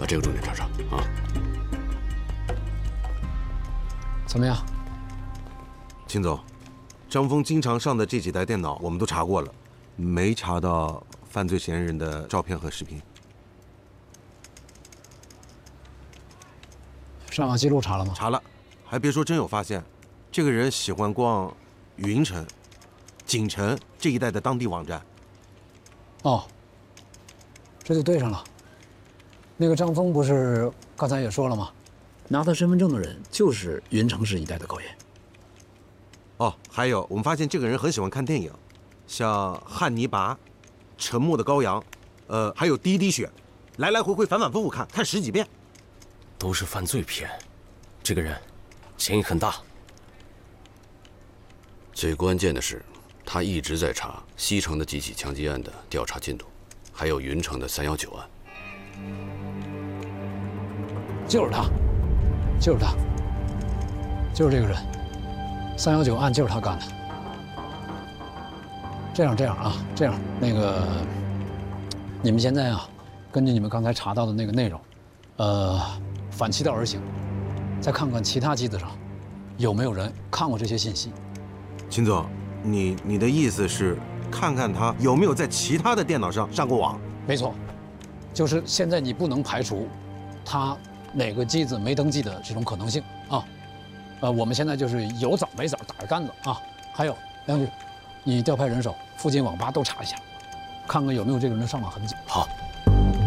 把这个重点查查啊。 怎么样？ 秦总，张峰经常上的这几台电脑我们都查过了，没查到犯罪嫌疑人的照片和视频。 上网记录查了吗？ 查了，还别说，真有发现。这个人喜欢逛云城、锦城这一带的当地网站。 哦，这就对上了。那个张峰不是刚才也说了吗？拿他身份证的人就是云城市一带的高研。 哦，还有，我们发现这个人很喜欢看电影，像《汉尼拔》《沉默的羔羊》，还有《第一滴血》，来来回回反反复复看10几遍。 都是犯罪片，这个人嫌疑很大。 最关键的是，他一直在查西城的几起枪击案的调查进度，还有云城的319案。 就是他，就是他，就是这个人，319案就是他干的。这样啊，这样那个，你们现在啊，根据你们刚才查到的那个内容，反其道而行，再看看其他机子上有没有人看过这些信息。 秦总，你的意思是看看他有没有在其他的电脑上上过网？ 没错，就是现在你不能排除他哪个机子没登记的这种可能性啊。我们现在就是有枣没枣打个杆子啊。还有梁局，你调派人手，附近网吧都查一下，看看有没有这个人的上网痕迹。 好。